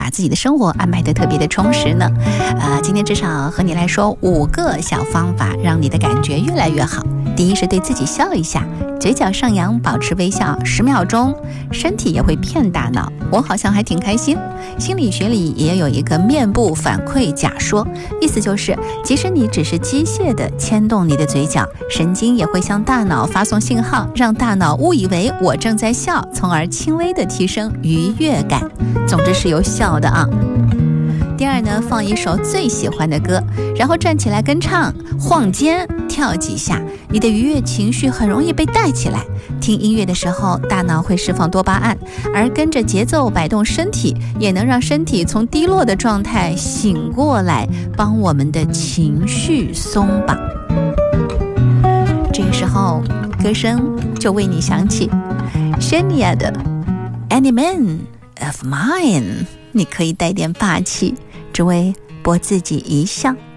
把自己的生活安排得特别的充实呢？今天至少和你来说5个小方法，让你的感觉越来越好。第一是对自己笑一下，嘴角上扬，保持微笑10秒钟，身体也会骗大脑，我好像还挺开心。心理学里也有一个面部反馈假说，意思就是即使你只是机械地牵动你的嘴角，神经也会向大脑发送信号，让大脑误以为我正在笑，从而轻微地提升愉悦感。总之是有效的啊。第二呢，放一首最喜欢的歌，然后站起来跟唱，晃肩跳几下，你的愉悦情绪很容易被带起来。听音乐的时候，大脑会释放多巴胺，而跟着节奏摆动身体，也能让身体从低落的状态醒过来，帮我们的情绪松绑。这个时候，歌声就为你响起 Shania 的 Any Man of Mine， 你可以带点霸气，只为博自己一笑。